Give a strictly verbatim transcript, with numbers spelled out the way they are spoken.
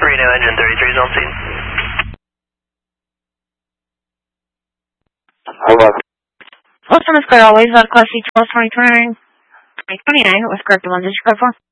Reno engine thirty-three is on scene. Hello. What's on the square always about class C twelve twenty twenty-nine? twenty twenty-nine, what was correct the one that you go for?